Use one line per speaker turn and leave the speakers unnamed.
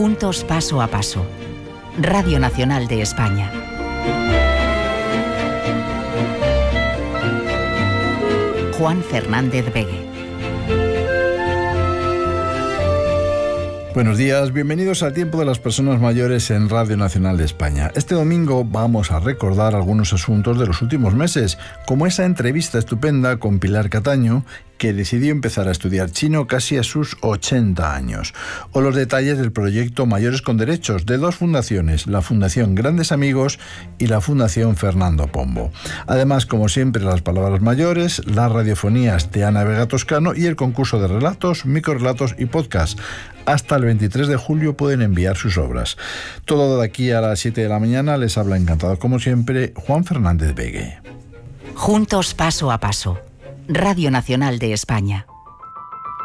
Juntos paso a paso. Radio Nacional de España. Juan Fernández Begue.
Buenos días, bienvenidos al Tiempo de las Personas Mayores en Radio Nacional de España. Este domingo vamos a recordar algunos asuntos de los últimos meses, como esa entrevista estupenda con Pilar Cataño, que decidió empezar a estudiar chino casi a sus 80 años, o los detalles del proyecto Mayores con Derechos de dos fundaciones, la Fundación Grandes Amigos y la Fundación Fernando Pombo. Además, como siempre, las palabras mayores, las radiofonías de Ana Vega Toscano y el concurso de relatos, microrelatos y podcast. Hasta el 23 de julio pueden enviar sus obras. Todo de aquí a las 7 de la mañana. Les habla encantado, como siempre, Juan Fernández Begue.
Juntos paso a paso. Radio Nacional de España.